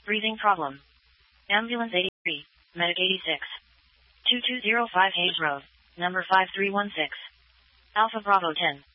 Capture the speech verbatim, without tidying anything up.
Breathing problem. Ambulance eighty-three, Medic eighty-six. two two zero five Hayes Road, number five three one six. Alpha Bravo ten.